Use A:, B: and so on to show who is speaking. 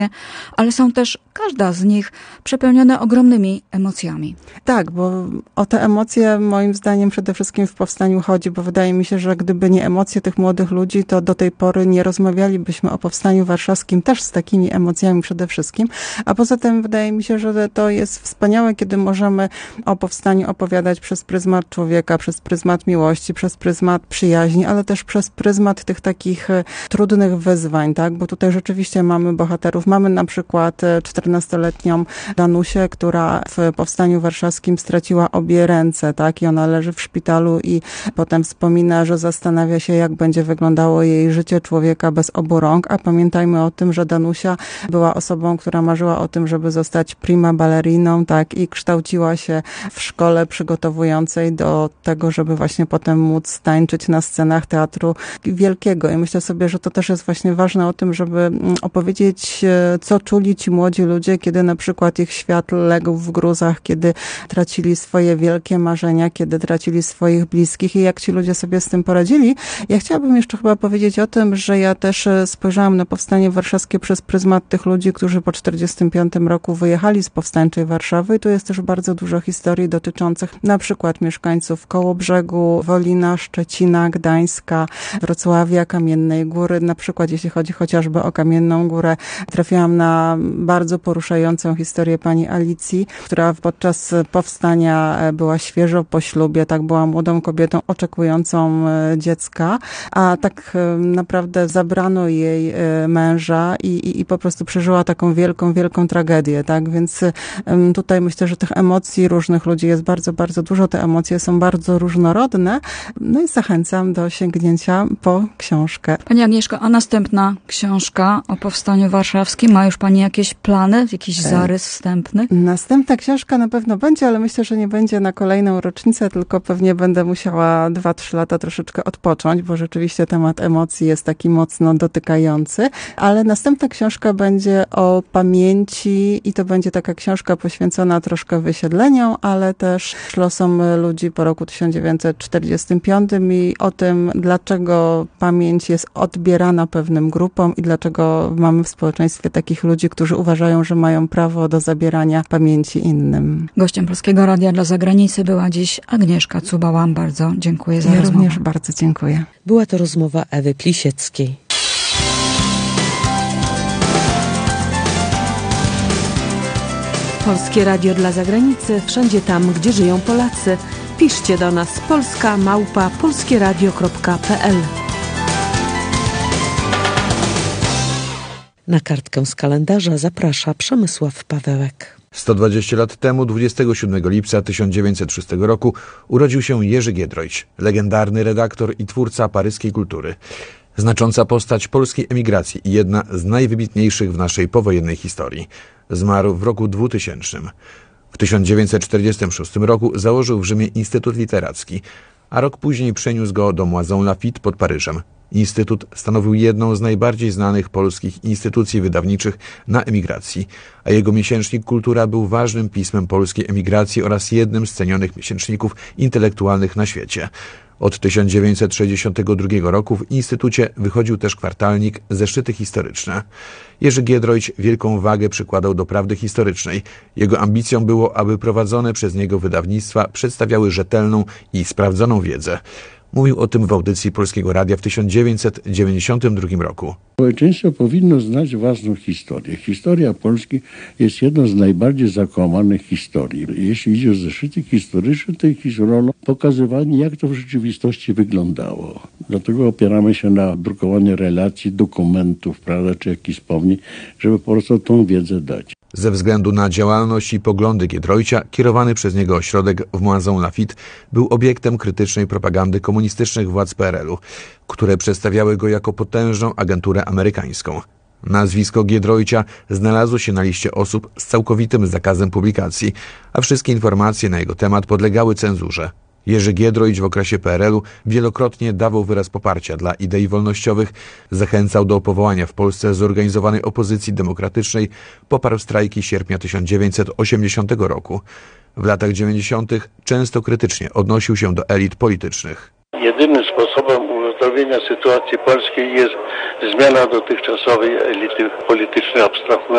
A: ale są też, każda z nich, przepełnione ogromnymi emocjami.
B: Tak, bo o te emocje moim zdaniem przede wszystkim w powstaniu chodzi, bo wydaje mi się, że gdyby nie emocje tych młodych ludzi, to do tej pory nie rozmawialibyśmy o powstaniu warszawskim też z takimi emocjami przede wszystkim. A poza tym wydaje mi się, że to jest wspaniałe, kiedy możemy o powstaniu opowiadać przez pryzmat człowieka, przez pryzmat miłości, przez pryzmat przyjaźni, ale też przez pryzmat tych takich trudnych wyzwań, tak? Bo tutaj rzeczywiście mamy bohaterów. Mamy na przykład 14-letnią Danusię, która w powstaniu warszawskim straciła obie ręce, tak? I ona leży w szpitalu i potem wspomina, że zastanawia się, jak będzie wyglądało jej życie człowieka bez obu rąk, a pamiętajmy o tym, że Danusia była osobą, która marzyła o tym, żeby zostać prima balleriną, tak? I kształciła się w szkole przygotowującej do tego, żeby właśnie potem móc tańczyć na scenach teatru wielkiego. I myślę sobie, że to też jest właśnie ważne o tym, żeby opowiedzieć, co czuli ci młodzi ludzie, kiedy na przykład ich świat legł w gruzach, kiedy tracili swoje wielkie marzenia, kiedy tracili swoich bliskich i jak ci ludzie sobie z tym poradzili. Ja chciałabym jeszcze chyba powiedzieć o tym, że ja też spojrzałam na powstanie warszawskie przez pryzmat tych ludzi, którzy po 1945 roku wyjechali z powstańczej Warszawy i tu jest też bardzo dużo historii dotyczących na przykład mieszkańców Kołobrzegu, Wolina, Szczecina, Gdańska, Wrocławia, Kamiennej Góry. Na przykład jeśli chodzi chociażby o Kamienną Górę, trafiłam na bardzo poruszającą historię pani Alicji, która podczas powstania była świeżo po ślubie, tak, była młodą kobietą oczekującą dziecka, a tak naprawdę zabrano jej męża i po prostu przeżyła taką wielką, wielką tragedię, tak, więc tutaj myślę, że tych emocji różnych ludzi jest bardzo, bardzo dużo, te emocje są bardzo różnorodne, no i zachęcam do sięgnięcia po książkę.
A: Pani Agnieszko, a następna książka o powstaniu warszawskim, ma już pani jakieś plany, jakiś zarys wstępny?
B: Następna książka na pewno będzie, ale myślę, że nie będzie na kolejną rocznicę, tylko pewnie będę musiała 2-3 lata troszeczkę odpocząć, bo rzeczywiście temat emocji jest taki mocno dotykający, ale następna książka będzie o pamięci i to będzie taka książka poświęcona troszkę wysiedleniom, ale też losom ludzi po roku 1945 i o tym, dlaczego pamięć jest odbierana pewnym grupom i dlaczego mamy w społeczeństwie takich ludzi, którzy uważają, że mają prawo do zabierania pamięci innym.
A: Gościem Polskiego Radia dla Zagranicy była dziś Agnieszka Cubała. Bardzo dziękuję za rozmowę.
B: Ja również bardzo dziękuję.
C: Była to rozmowa Ewy Plisieckiej. Polskie Radio dla Zagranicy, wszędzie tam, gdzie żyją Polacy. Piszcie do nas polska@polskieradio.pl. Na kartkę z kalendarza zaprasza Przemysław Pawełek.
D: 120 lat temu, 27 lipca 1906 roku, urodził się Jerzy Giedroyć, legendarny redaktor i twórca paryskiej kultury. Znacząca postać polskiej emigracji i jedna z najwybitniejszych w naszej powojennej historii. Zmarł w roku 2000. W 1946 roku założył w Rzymie Instytut Literacki, a rok później przeniósł go do Maison Lafitte pod Paryżem. Instytut stanowił jedną z najbardziej znanych polskich instytucji wydawniczych na emigracji, a jego miesięcznik Kultura był ważnym pismem polskiej emigracji oraz jednym z cenionych miesięczników intelektualnych na świecie. Od 1962 roku w Instytucie wychodził też kwartalnik Zeszyty historyczne. Jerzy Giedroyć wielką wagę przykładał do prawdy historycznej. Jego ambicją było, aby prowadzone przez niego wydawnictwa przedstawiały rzetelną i sprawdzoną wiedzę. Mówił o tym w audycji Polskiego Radia w 1992 roku.
E: Społeczeństwo powinno znać ważną historię. Historia Polski jest jedną z najbardziej zakłamanych historii. Jeśli idzie o zeszyty historyczne, to ich rolą pokazywanie, jak to w rzeczywistości wyglądało. Dlatego opieramy się na drukowaniu relacji, dokumentów, prawda, czy jakichś wspomnień, żeby po prostu tą wiedzę dać.
D: Ze względu na działalność i poglądy Giedroycia, kierowany przez niego ośrodek w Maison Lafitte był obiektem krytycznej propagandy komunistycznych władz PRL-u, które przedstawiały go jako potężną agenturę amerykańską. Nazwisko Giedroycia znalazło się na liście osób z całkowitym zakazem publikacji, a wszystkie informacje na jego temat podlegały cenzurze. Jerzy Giedroyć w okresie PRL-u wielokrotnie dawał wyraz poparcia dla idei wolnościowych, zachęcał do powołania w Polsce zorganizowanej opozycji demokratycznej, poparł strajki sierpnia 1980 roku. W latach 90. często krytycznie odnosił się do elit politycznych.
F: Jedynym sposobem poprawienia sytuacji polskiej jest zmiana dotychczasowej elity politycznej, abstrahując